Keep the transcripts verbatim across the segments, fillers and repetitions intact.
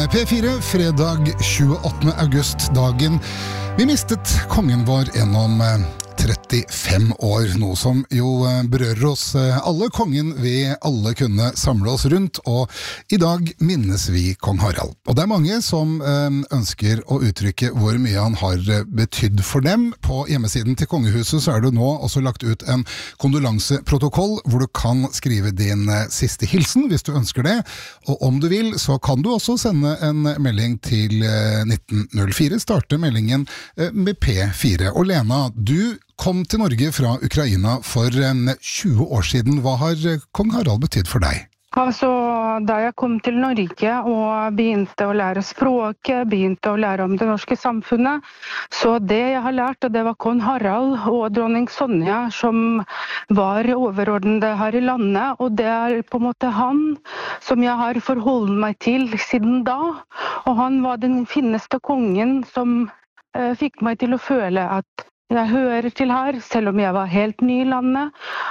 P fire, fredag tjueåttende august, dagen vi mistet kongen vår gjennom trettifem år, noe som jo berører oss alle. Kongen vi alle kunne samle oss rundt, og i dag minnes vi kong Harald. Og det er mange som ønsker å uttrykke hvor mye han har betydd for dem. På hjemmesiden til kongehuset så er det nå også lagt ut en kondolanseprotokoll, hvor du kan skrive din siste hilsen, hvis du ønsker det. Og om du vil, så kan du også sende en melding til nitten null fire, starte meldingen med P fire. Og Lena, du kom til Norge fra Ukraina for tjue år siden. Hva har kong Harald betydd for deg? Altså, da jeg kom til Norge og begynte å lære språket, begynte å lære om det norske samfunnet, så det jeg har lært, det var kong Harald og dronning Sonja som var overordnede her i landet, og det er på en måte han som jeg har forholdt meg til siden da, og han var den fineste kongen som eh, fikk meg til å føle at jeg hører til her, selv om jeg var helt ny i landet,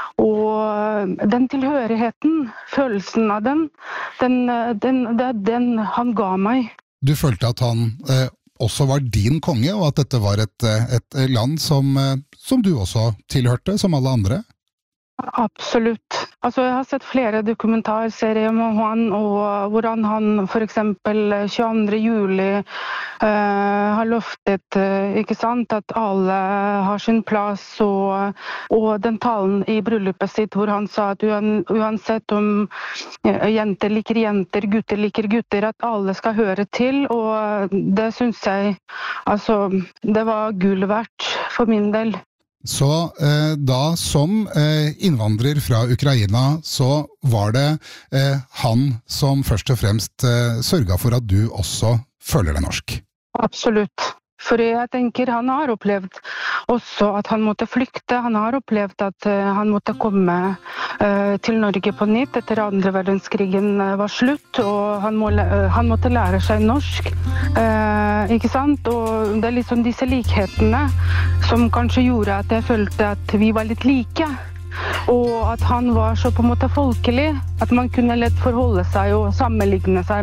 og den tilhørigheten, følelsen av den, den, den, det er den han ga meg. Du følte at han eh, også var din konge, og at dette var et, et land som, som du også tilhørte, som alle andre? Absolutt. Altså, jeg har sett flere dokumentarserier om han, og hvordan han for eksempel tjueandre juli uh, har løftet, uh, ikke sant, at alle har sin plass, og, og den talen i bryllupet sitt hvor han sa at uansett om uh, jenter liker jenter, gutter liker gutter, at alle skal høre til, og det synes jeg, altså, det var gull verdt for min del. Så eh, da som eh, innvandrer fra Ukraina, så var det eh, han som først og fremst eh, sørget for at du også føler deg norsk? Absolutt. For jeg tenker han har opplevd også at han måtte flykte. Han har opplevd at uh, han måtte komme uh, til Norge på nytt etter andre verdenskrigen uh, var slutt, og han, må, uh, han måtte lære seg norsk. Uh, ikke sant? Og det er liksom disse likhetene som kanskje gjorde at jeg følte at vi var litt like. Og at han var så på en måte folkelig, at man kunne lett forholde seg og sammenligne seg